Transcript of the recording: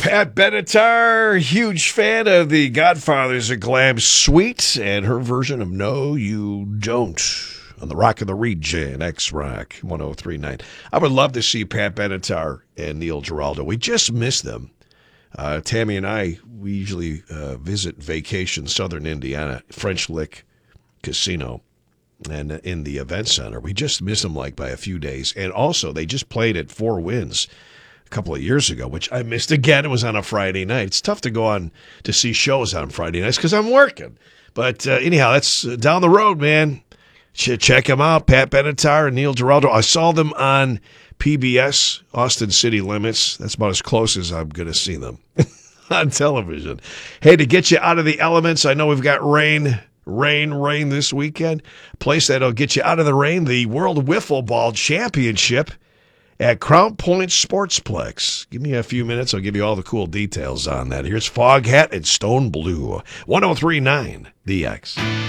Pat Benatar, huge fan of the Godfathers of Glam Suite and her version of No You Don't on the Rock of the Region, X-Rock 1039. I would love to see Pat Benatar and Neil Giraldo. We just missed them. Tammy and I, we usually visit Vacation Southern Indiana, French Lick Casino, and in the event center. We just missed them like by a few days. And also, they just played at Four Winds a couple of years ago, which I missed again. It was on a Friday night. It's tough to go on to see shows on Friday nights because I'm working. But anyhow, that's down the road, man. Check them out, Pat Benatar and Neil Giraldo. I saw them on PBS, Austin City Limits. That's about as close as I'm going to see them on television. Hey, to get you out of the elements, I know we've got rain this weekend. A place that'll get you out of the rain, the World Wiffle Ball Championship at Crown Point Sportsplex. Give me a few minutes. I'll give you all the cool details on that. Here's Foghat and Stone Blue. 1039 The X.